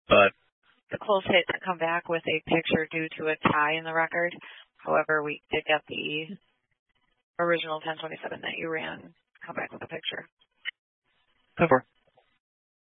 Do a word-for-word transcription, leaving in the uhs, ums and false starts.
But the close hit to come back with a picture due to a tie in the record. However, we did get the original ten twenty-seven that you ran come back with a picture. So far.